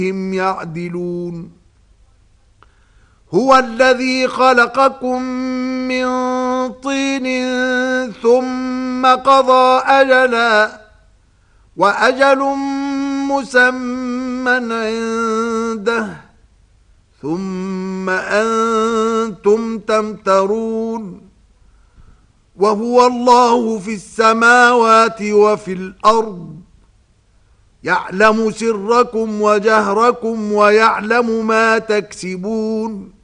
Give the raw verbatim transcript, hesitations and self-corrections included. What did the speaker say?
هم يعدلون هو الذي خلقكم من طين ثم قضى أجلا وأجل مسمى عنده ثم أنتم تمترون وهو الله في السماوات وفي الأرض يعلم سركم وجهركم ويعلم ما تكسبون